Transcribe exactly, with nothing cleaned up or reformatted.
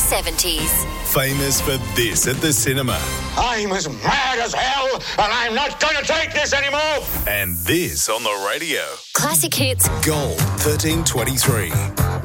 seventies. Famous for this at the cinema. I'm as mad as hell, and I'm not going to take this anymore. And this on the radio. Classic hits. Gold thirteen twenty-three.